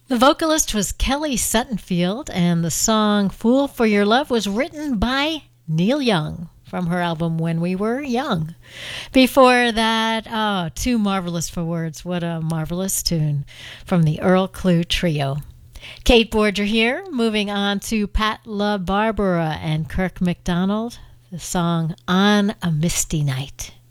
The vocalist was Kelly Suttonfield, and the song Fool for Your Love was written by Neil Young from her album When We Were Young. Before that, oh, Too Marvelous for Words. What a marvelous tune from the Earl Clue Trio. Kate Borger here, moving on to Pat LaBarbera and Kirk MacDonald, the song On a Misty Night.